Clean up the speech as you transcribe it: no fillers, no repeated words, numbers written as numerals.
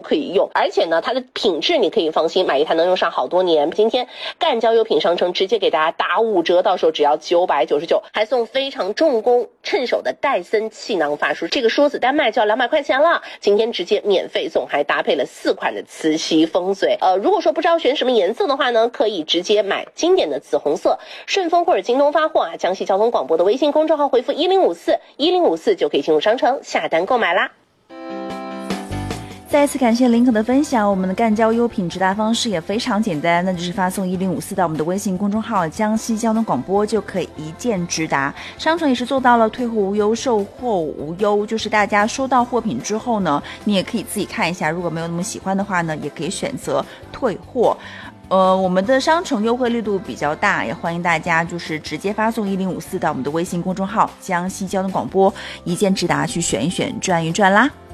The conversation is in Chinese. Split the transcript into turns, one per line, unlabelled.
可以用，而且呢它的品质你可以放心，买一台能用上好多年。今天赣交优品商城直接给大家打5折，到时候只要999，还送非常重工趁手的戴森气囊发梳，这个梳子单卖就要200块钱了，今天直接免费送，还搭配了4款的磁吸风水。如果说不知道选什么颜色的话呢，可以直接买经典的紫红色，顺丰或者京东发货江西交通广播的微信公众号回复1054就可以进入商城下单购买啦。
再次感谢林可的分享，我们的赣交优品直达方式也非常简单，那就是发送1054到我们的微信公众号江西交通广播，就可以一键直达。商城也是做到了退货无忧，售后无忧，就是大家收到货品之后呢，你也可以自己看一下，如果没有那么喜欢的话呢，也可以选择退货。我们的商城优惠力度比较大，也欢迎大家就是直接发送1054到我们的微信公众号江西交通广播，一键直达去选一选赚一赚啦。